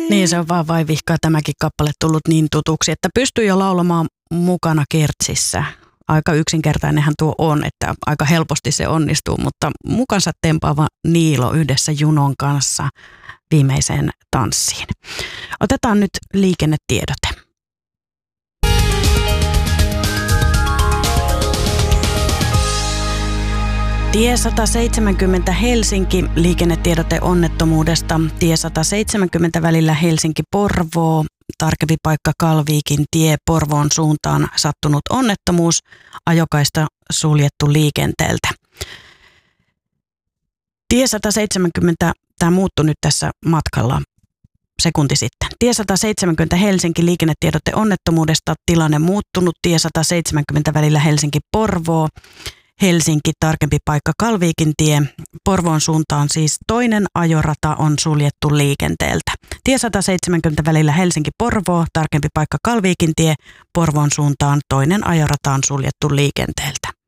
Niin, se on vaan vaivihkaa tämäkin kappale tullut niin tutuksi, että pystyy jo laulamaan mukana kertsissä. Aika yksinkertainenhan tuo on, että aika helposti se onnistuu, mutta mukansa tempaava Niilo yhdessä Junon kanssa viimeiseen tanssiin. Otetaan nyt liikennetiedote. Tie 170 Helsinki, liikennetiedote onnettomuudesta. Tie 170 välillä Helsinki-Porvoo, tarkempi paikka Kalviikin tie Porvoon suuntaan sattunut onnettomuus, ajokaista suljettu liikenteeltä. Tie 170, tämä muuttui nyt tässä matkalla sekunti sitten. Tie 170 Helsinki, liikennetiedote onnettomuudesta, tilanne muuttunut. Tie 170 välillä Helsinki-Porvoo. Helsinki, tarkempi paikka Kalviikin tie. Porvoon suuntaan siis toinen ajorata on suljettu liikenteeltä. Tie 170 välillä Helsinki-Porvoo, tarkempi paikka Kalviikin tie. Porvoon suuntaan toinen ajorata on suljettu liikenteeltä.